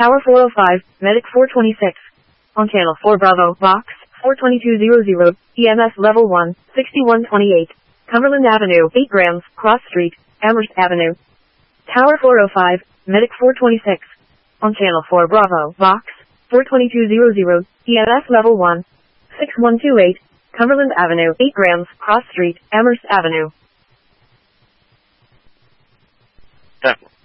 Tower 405, Medic 426. On channel 4 Bravo, Box 42200, EMS level 1, 6128. Cumberland Avenue, 8 grams, Cross Street, Amherst Avenue. Tower 405, Medic 426. On channel 4 Bravo, Box 42200, EMS level 1, 6128. Cumberland Avenue, 8 grams, Cross Street, Amherst Avenue. Temple.